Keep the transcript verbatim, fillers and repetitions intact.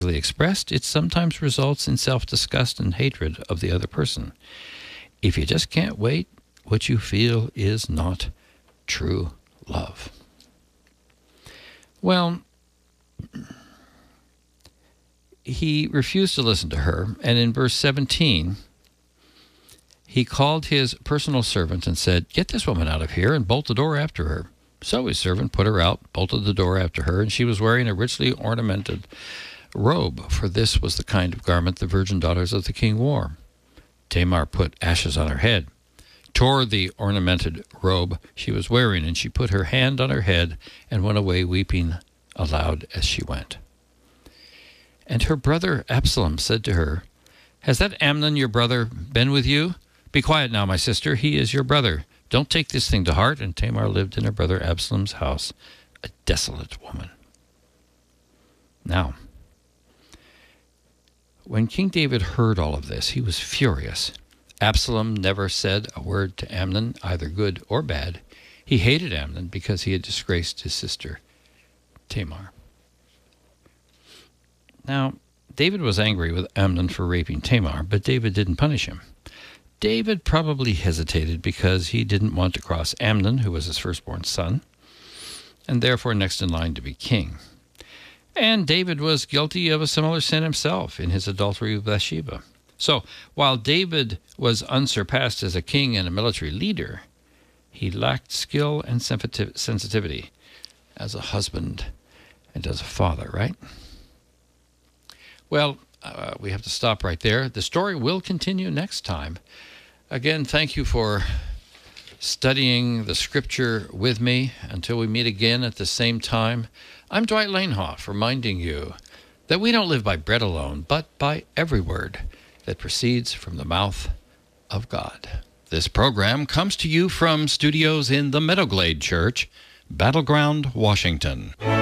expressed, it sometimes results in self-disgust and hatred of the other person. If you just can't wait, what you feel is not true love. Well, he refused to listen to her, and in verse seventeen, he called his personal servant and said, "Get this woman out of here and bolt the door after her." So his servant put her out, bolted the door after her, and she was wearing a richly ornamented robe, for this was the kind of garment the virgin daughters of the king wore. Tamar put ashes on her head, tore the ornamented robe she was wearing, and she put her hand on her head and went away weeping aloud as she went. And her brother Absalom said to her, "Has that Amnon your brother been with you? Be quiet now, my sister. He is your brother. Don't take this thing to heart." And Tamar lived in her brother Absalom's house, a desolate woman. Now, when King David heard all of this, he was furious. Absalom never said a word to Amnon, either good or bad. He hated Amnon because he had disgraced his sister, Tamar. Now, David was angry with Amnon for raping Tamar, but David didn't punish him. David probably hesitated because he didn't want to cross Amnon, who was his firstborn son, and therefore next in line to be king. And David was guilty of a similar sin himself in his adultery with Bathsheba. So, while David was unsurpassed as a king and a military leader, he lacked skill and sensitivity as a husband and as a father, right? Well, uh, we have to stop right there. The story will continue next time. Again, thank you for studying the scripture with me. Until we meet again at the same time, I'm Dwight Lanehoff, reminding you that we don't live by bread alone, but by every word that proceeds from the mouth of God. This program comes to you from studios in the Meadowglade Church, Battleground, Washington.